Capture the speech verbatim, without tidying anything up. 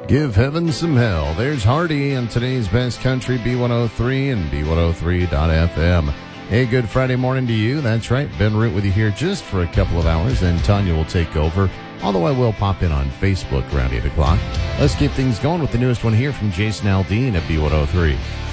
Give heaven some hell. There's Hardy on today's Best Country, B one oh three and B one oh three dot F M. Hey, good Friday morning to you. That's right. Ben Root with you here just for a couple of hours. Then Tanya will take over. Although I will pop in on Facebook around eight o'clock. Let's keep things going with the newest one here from Jason Aldean at B one oh three.